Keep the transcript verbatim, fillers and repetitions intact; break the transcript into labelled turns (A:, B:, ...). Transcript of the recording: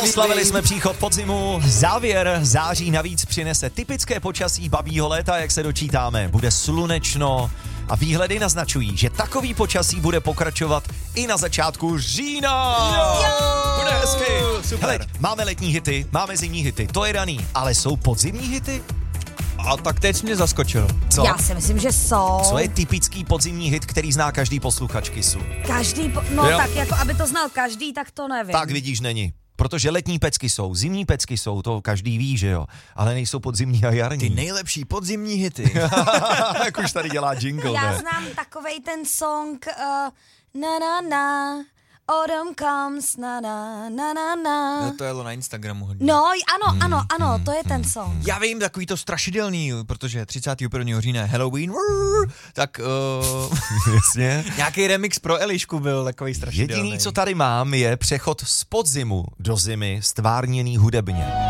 A: Oslavili jsme příchod podzimu, závěr září navíc přinese typické počasí babího léta, jak se dočítáme. Bude slunečno a výhledy naznačují, že takový počasí bude pokračovat i na začátku října.
B: Jo!
A: Bude hezky.
B: Super.
A: Hele, máme letní hity, máme zimní hity, to je daný, ale jsou podzimní hity?
B: A tak teď mě zaskočil.
A: Co?
C: Já si myslím, že jsou.
A: Co je typický podzimní hit, který zná každý posluchač Kissu?
C: Každý, po... no
A: Jo.
C: tak jako, aby to znal každý, tak to nevím.
A: Tak vidíš, není. Protože letní pecky jsou, zimní pecky jsou, to každý ví, že jo, ale nejsou podzimní a jarní.
B: Ty nejlepší podzimní hity.
A: Jak už tady dělá jingle,
C: Já
A: ne?
C: znám takovej ten song uh, na na na, autumn comes, na na na na na.
B: No to jelo na Instagramu hodně.
C: No, ano, ano, ano, to je ten song.
B: Já vím, takový to strašidelný, protože třicátého prvního října je Halloween, rrr, tak uh,
A: Jasně.
B: nějaký remix pro Elišku byl takový strašidelný.
A: Jediný, co tady mám, je přechod z podzimu do zimy stvárněný hudebně.